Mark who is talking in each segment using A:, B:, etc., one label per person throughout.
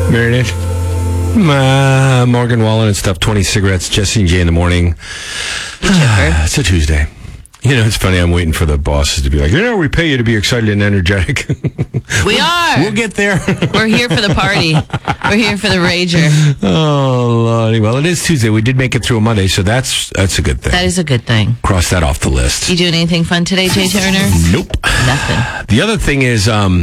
A: Meredith. Morgan Wallen and stuff, 20 cigarettes, Jesse and Jay in the morning. It's a Tuesday. You know, it's funny, I'm waiting for the bosses to be like, we pay you to be excited and energetic.
B: We are.
A: We'll get there.
B: We're here for the party. We're here for the rager.
A: Oh, Lordy. Well, it is Tuesday. We did make it through a Monday, so that's a good thing.
B: That is a good thing.
A: Cross that off the list.
B: You doing anything fun today, Jay Turner?
A: Nope.
B: Nothing.
A: The other thing is,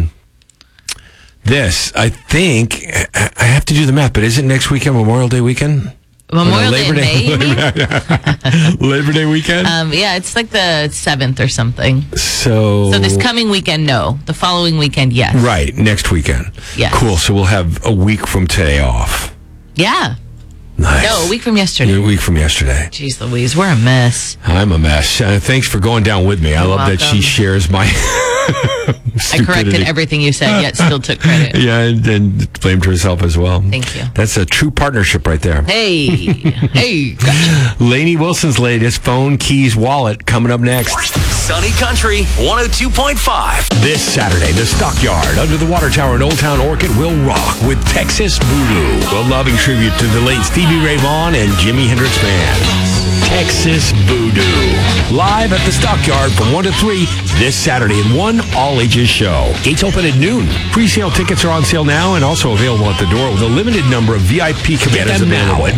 A: this, I think, I have to do the math, but is it next weekend, Memorial Day weekend?
B: Memorial Day in May, you mean?
A: Labor Day weekend?
B: Yeah, it's like the 7th or something.
A: So
B: this coming weekend, no. The following weekend, yes.
A: Right, next weekend.
B: Yes.
A: Cool, so we'll have a week from today off.
B: Yeah.
A: Nice.
B: No, a week from yesterday.
A: A week from yesterday.
B: Jeez Louise, we're a mess.
A: I'm a mess. Thanks for going down with me. I love that she shares my
B: I corrected everything you said, yet still took credit.
A: Yeah, and blamed herself as well.
B: Thank you.
A: That's a true partnership right there.
B: Hey, gotcha.
A: Lainey Wilson's latest phone, keys, wallet coming up next.
C: Sunny Country 102.5.
A: This Saturday, the Stockyard under the water tower in Old Town Orchid will rock with Texas Voodoo, a loving tribute to the late Stevie Ray Vaughan and Jimi Hendrix Band. Texas Voodoo. Live at the Stockyard from 1 to 3 this Saturday in one all-ages show. Gates open at noon. Pre-sale tickets are on sale now and also available at the door with a limited number of VIP cabinets available at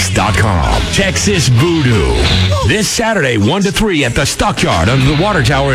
A: my805tix.com. Texas Voodoo. This Saturday, 1 to 3 at the Stockyard under the water tower